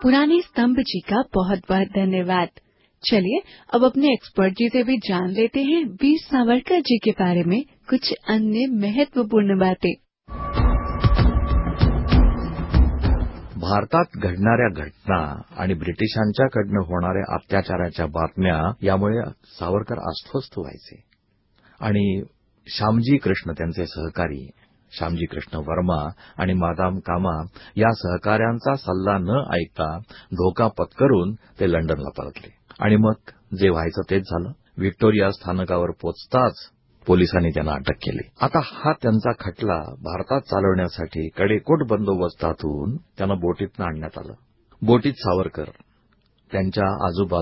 पुराने स्तंभ जी का बहुत बहुत धन्यवाद। चलिए अब अपने एक्सपर्ट जी से भी जान लेते हैं वीर सावरकर जी के बारे में कुछ अन्य महत्वपूर्ण बातें। भारतात घडणाऱ्या घटना आणि ब्रिटिशांच्याकडनं होणाऱ्या अत्याचाराच्या बातम्या यामुळे सावरकर अस्वस्थ व्हायचे आणि श्यामजी कृष्ण त्यांचे सहकारी श्यामजी कृष्ण वर्मा आणि मादाम कामा या सहकाऱ्यांचा सल्ला न ऐकता धोका पत्करून ते लंडनला परतले आणि मग जे व्हायचं तेच झालं. व्हिक्टोरिया स्थानकावर पोचताच पोलिसांनी त्यांना अटक केली. आता हा त्यांचा खटला भारतात चालवण्यासाठी कडेकोट बंदोबस्तातून त्यांना बोटीतनं आणण्यात आलं. बोटीत सावरकर, त्यांच्या आजूबाजू